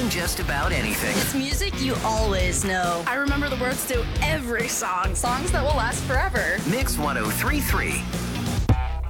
knowing just about anything. It's music you always know. I remember the words to every song. Songs that will last forever. Mix 1033.